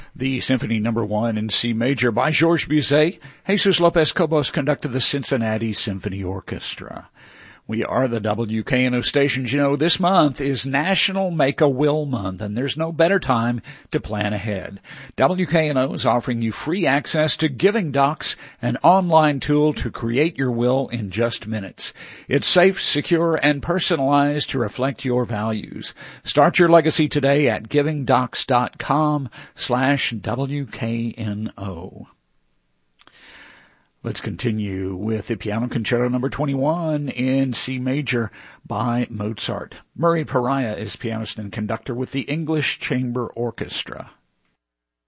The Symphony No. 1 in C major by Georges Bizet. Jesus Lopez Cobos conducted the Cincinnati Symphony Orchestra. We are the WKNO stations. You know, this month is National Make-A-Will Month, and there's no better time to plan ahead. WKNO is offering you free access to Giving Docs, an online tool to create your will in just minutes. It's safe, secure, and personalized to reflect your values. Start your legacy today at givingdocs.com/WKNO. Let's continue with the Piano Concerto No. 21 in C major by Mozart. Murray Pariah is pianist and conductor with the English Chamber Orchestra.